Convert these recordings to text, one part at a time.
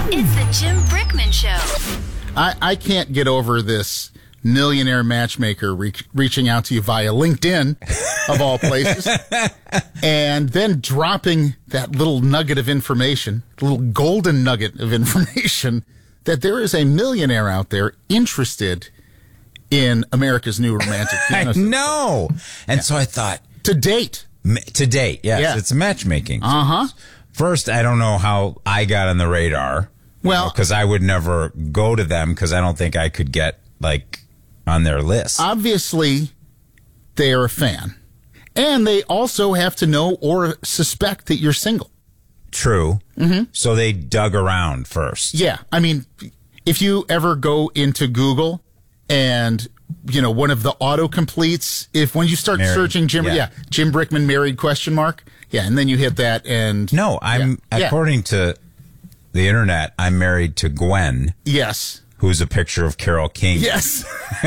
It's the Jim Brickman Show. I can't get over this millionaire matchmaker reaching out to you via LinkedIn, of all places, and then dropping that little nugget of information, little golden nugget of information, that there is a millionaire out there interested in America's new romantic piano. I know. And so I thought. To date. Yes. Yeah. It's matchmaking. Uh-huh. First, I don't know how I got on the radar. Well, because I would never go to them because I don't think I could get, like, on their list. Obviously, they are a fan. And they also have to know or suspect that you're single. True. Mm-hmm. So they dug around first. Yeah. I mean, if you ever go into Google and, you know, one of the autocompletes, when you start Married. searching Jim Brickman married ? Yeah, and then you hit that and... No, according to the internet, I'm married to Gwen. Yes. Who's a picture of Carole King. Yes.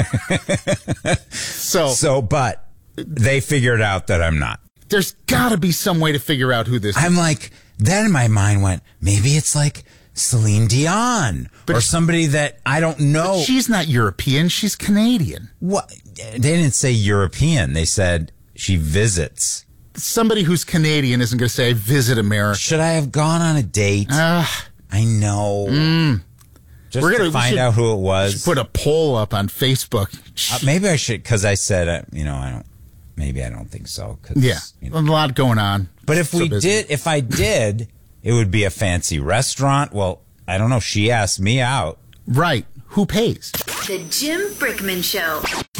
But they figured out that I'm not. There's got to be some way to figure out who this is. I'm like, then my mind went, maybe it's like Celine Dion or somebody that I don't know. But she's not European. She's Canadian. What? They didn't say European. They said she visits. Somebody who's Canadian isn't going to say, I visit America. Should I have gone on a date? I know. Just to find out who it was. We should put a poll up on Facebook. Maybe I should, because I said, I don't think so. Yeah, a lot going on. But if I did, it would be a fancy restaurant. Well, I don't know. She asked me out. Right. Who pays? The Jim Brickman Show.